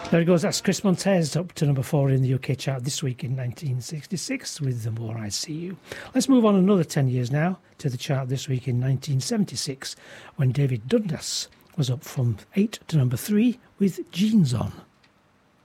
There it goes. That's Chris Montez up to number 4 in the UK chart this week in 1966 with The More I See You. Let's move on another 10 years now to the chart this week in 1976 when David Dundas was up from 8 to number 3 with Jeans On.